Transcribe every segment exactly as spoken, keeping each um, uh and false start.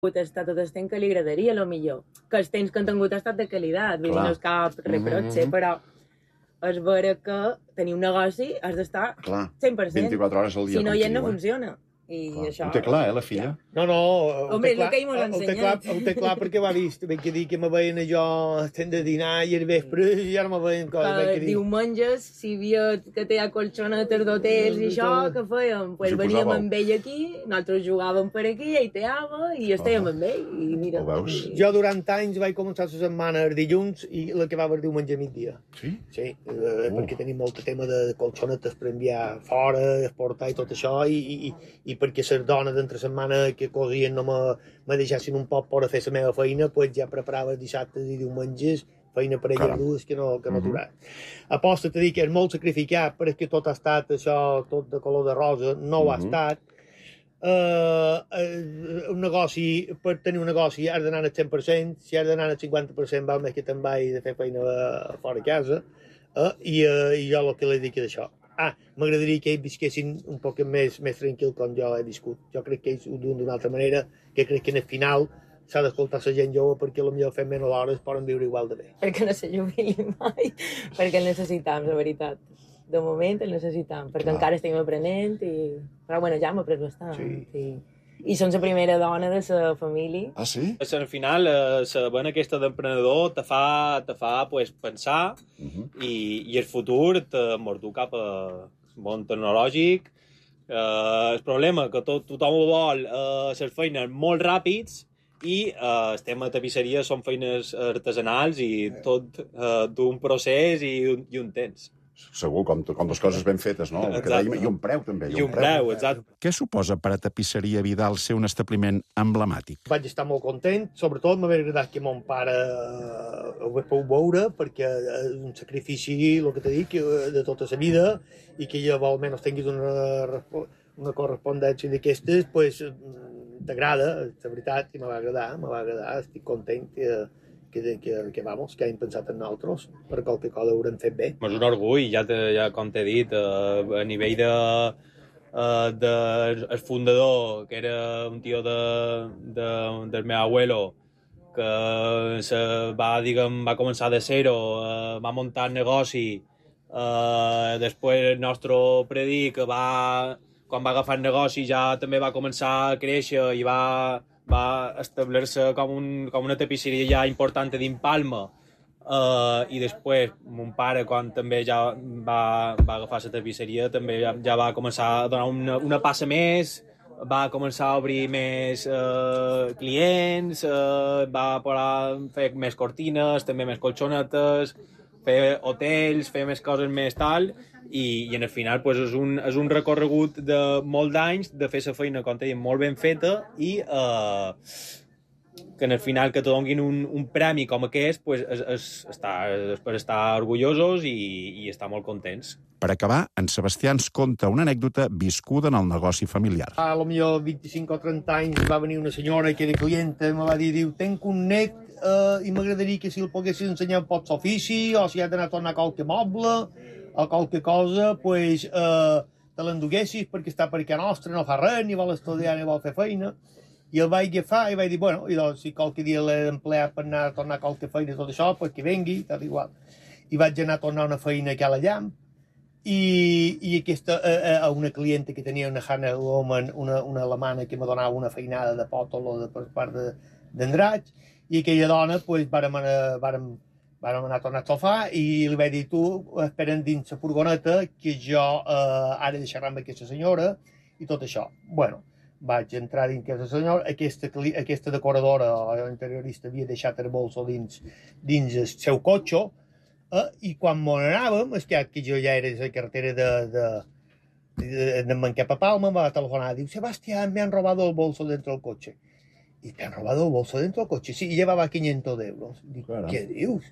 ha estat tot el temps que li agradaria, a lo millor. Que els temps que han tingut ha estat de qualitat, vull dir, no és cap reproche, Mm-hmm. però és vera que tenir un negoci has d'estar Clar, cent per cent. vint-i-quatre hores al dia, Si no com hi qui no diu, eh? funciona. I Clar. això... Ho té clar, eh, la filla? No, no, ho Home, té és clar, el que ell m'ho ha ho té clar, ensenyat. ho té clar perquè ho ha vist. Vaig dir que me veien allò estem de dinar i al vespre i ara me veien coses. Que vaig dir. diumenges, si hi havia que té colxonetes d'hotels i això, què fèiem? Pues Us hi veníem posàveu? amb ell aquí, nosaltres jugàvem per aquí, ell teava i estèiem amb ell. I mira, Ho veus? Jo durant anys vaig començar la setmana el dilluns i la que va haver diumenge a migdia. Sí? Sí, eh, perquè tenim molt tema de colxonetes per enviar fora, exportar i tot això, i, i, i perquè les dones d'entre setmana que cosien no me, me deixessin un poc per a fer la meva feina, pues ja preparava dissabtes i diumenges feina per elles Caram. dues que no, que no Mhm. aturar. Aposta a dir que és molt sacrificat, però és que tot ha estat això, tot de color de rosa, no ho ha Mhm. estat. Uh, uh, un negoci, per tenir un negoci has d'anar al cent per cent, si has d'anar al cinquanta per cent val més que te'n vagis a fer feina uh, fora de casa, uh, i, uh, i jo el que li dic és això. Ah, m'agradaria que ells visquessin un poc més, més tranquil com jo he viscut. Jo crec que ells ho duen d'una altra manera, que crec que en el final s'ha d'escoltar la gent jove perquè potser fent menys hores poden viure igual de bé. perquè no se jubili mai, perquè el necessitam, la veritat. De moment el necessitam, perquè Clar. encara estem aprenent, i... però bueno, ja hem après bastant. Sí. I, I som la primera dona de la família. Ah, sí? Al final, eh, la vena aquesta d'emprenedor te fa, te fa pues, pensar Mhm. i, i el futur te mordu cap a món tecnològic. Eh, el problema que tot, tothom ho vol eh, ser feines molt ràpids i eh, el tema de tapisseria són feines artesanals i tot eh, d'un procés i un, i un temps. Segur, com, com les coses ben fetes, no? El que Exacte. dèiem, I un preu, també. I un preu, exacte. Què suposa per a Tapisseria Vidal ser un establiment emblemàtic? Vaig estar molt content, sobretot m'hauria agradat que mon pare eh, ho hagués pogut veure, perquè és un sacrifici, el que t'he dit, que, de tota la vida, i que jo almenys tinguis una, respo- una correspondència d'aquestes, pues, mm, t'agrada, la veritat, i me va agradar, me va agradar, estic content que, que, que, que, vamos, que hagin pensat en nosaltres, per qualque cosa haurem fet bé. És un orgull, ja, te, ja com t'he dit, eh, a nivell de, eh, de el fundador, que era un tio de, de, del meu abuelo, que se va, diguem, va començar de zero, eh, va muntar el negoci, eh, després el nostre predí, que va, quan va agafar el negoci ja també va començar a créixer i va, va establir-se com, un, com una tapisseria ja important dins Palma. Uh, i després mon pare, quan també ja va, va agafar la tapisseria, també ja, ja va començar a donar una, una passa més, va començar a obrir més uh, clients, uh, va parar, fer més cortines, també més colxonetes, fer hotels, fer més coses més tal, i, i en el final pues, és, un, és un recorregut de molt d'anys de fer la feina, com dèiem, molt ben feta, i uh, que en el final que te donin un, un premi com aquest pues, és, és, està, és per estar orgullosos i, i estar molt contents. Per acabar, en Sebastià ens conta una anècdota viscuda en el negoci familiar. A lo millor vint-i-cinc o trenta anys va venir una senyora que era clienta i me va dir, diu, tenc un net eh, i m'agradaria que si el poguessis ensenyar pots ofici o si ha d'anar a tornar qualque moble o qualque cosa, pues, eh, te l'enduguessis perquè està per aquí a nostra, no fa res, ni vol estudiar ni vol fer feina. I el vaig agafar i vaig dir, bueno, i doncs, si qualque dia l'he d'emplear per anar a tornar qualque feina i tot això, pues que vengui, tot igual. I vaig anar a tornar una feina aquí a la llamp, i, i aquesta, a, a una clienta que tenia una Hannah Woman, una, una alemana que me donava una feinada de pòtolo de, per part d'Andratx, i aquella dona, pues, vàrem, anar, vàrem, vàrem anar a tornar al sofà i li vaig dir, tu, espera'n dins la furgoneta, que jo eh, ara deixaré amb aquesta senyora i tot això. Bueno, vaig entrar dins aquesta senyora, aquesta, aquesta decoradora o interiorista havia deixat el bolso dins, dins el seu cotxe, eh, i quan me n'anàvem, és que, que jo ja era a la carretera de, de, de, de Manquepa Palma, em va telefonar, diu, Sebastián, me han robado el bolso dentro del coche. Y te han robado el bolso dentro del coche. Sí, y llevaba quinientos euros. Digo, claro. ¿Qué dios?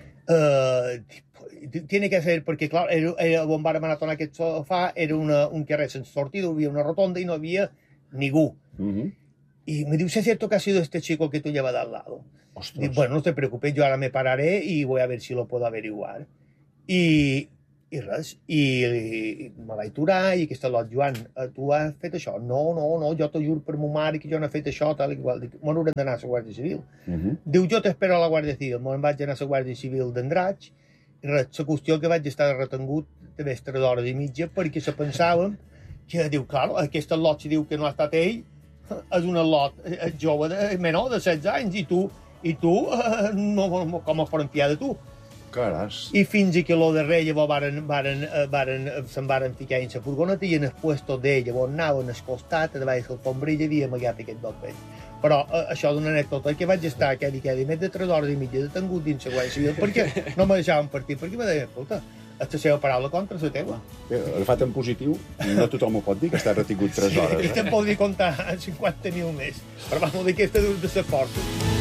Uh, tiene que ser, porque claro, el, el bombar maratón aquest sofà era una, un carrer sense sortida, havia una rotonda y no había ningú. Uh -huh. Y me dice, ¿es cierto que ha sido este chico que tú llevas de al lado? Ostras. Digo, bueno, no te preocupes, yo ahora me pararé y voy a ver si lo puedo averiguar. Y I res, i, i me vaig aturar i aquesta lot, Joan, tu has fet això? No, no, no, jo t'ho juro per ma mare que jo no he fet això, tal i qual. Dic, me n'haurem d'anar a la Guàrdia Civil. Uh -huh. Diu, jo t'espero a la Guàrdia Civil. Me'n vaig anar a la Guàrdia Civil d'Andratx, i res, la qüestió que vaig estar retengut també tres hores i mitja perquè se pensàvem que, diu, clar, aquesta lot, si diu que no ha estat ell, és una lot jove, de, menor de setze anys, i tu, i tu no, no, com es poden fiar de tu? Caras. I fins i que lo darrer llavors varen, varen, varen, se'n varen ficar en la furgoneta i en el puesto d'ell llavors anaven al costat, a davall del pombrill i havia amagat aquest doble. Però eh, això d'una anècdota que vaig estar quedi, quedi més de tres hores i mitja detengut dins la Guàrdia Civil perquè no me deixaven partir, perquè me deien, escolta, és la seva paraula contra la teva. Bé, agafat en positiu, no tothom ho pot dir, que està retingut tres hores. Te'n podria contar cinquanta mil més, però vam dir que aquesta dur de ser forta.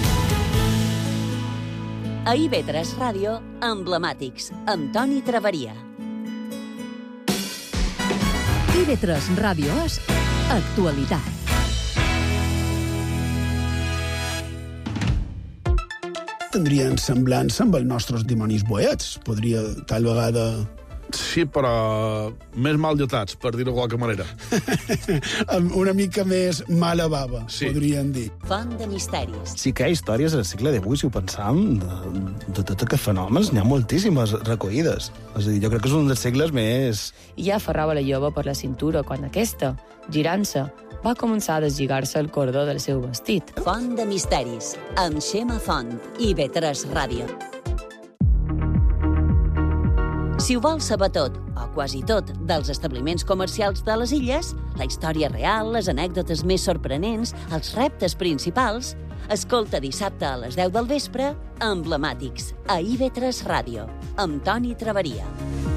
A I V tres Ràdio, Emblemàtics, amb Toni Traveria. I V tres Ràdio és actualitat. Tindrien semblança amb els nostres dimonis boets. Podria, tal vegada... Sí, però més mal dotats, per dir-ho de qualque manera. Amb una mica més mala bava, sí. Podríem dir. Font de misteris. Sí que hi ha històries al segle divuit, si ho pensam, de, de tots aquests fenòmens. N'hi ha moltíssimes recollides. És a dir, jo crec que és un dels segles més... I ja aferrava la jove per la cintura quan aquesta, girant-se, va començar a deslligar-se el cordó del seu vestit. Font de misteris, amb Xema Font, I V tres Ràdio. Si ho vols saber tot, o quasi tot, dels establiments comercials de les illes, la història real, les anècdotes més sorprenents, els reptes principals, escolta dissabte a les deu del vespre, Emblemàtics, a I V tres Ràdio, amb Toni Traveria.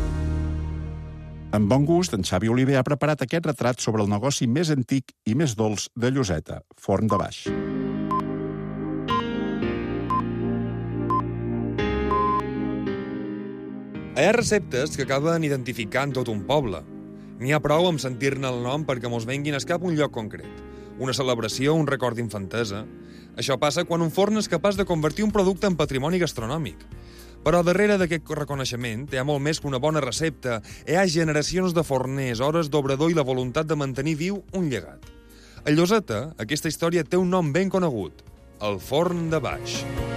Amb bon gust, en Xavi Oliver ha preparat aquest retrat sobre el negoci més antic i més dolç de Lloseta, Forn de Baix. Hi ha receptes que acaben identificant tot un poble. N'hi ha prou amb sentir-ne el nom perquè mos venguin a cap un lloc concret. Una celebració, un record d'infantesa. Això passa quan un forn és capaç de convertir un producte en patrimoni gastronòmic. Però darrere d'aquest reconeixement hi ha molt més que una bona recepta. Hi ha generacions de forners, hores d'obrador i la voluntat de mantenir viu un llegat. A Lloseta, aquesta història té un nom ben conegut, el Forn de Baix.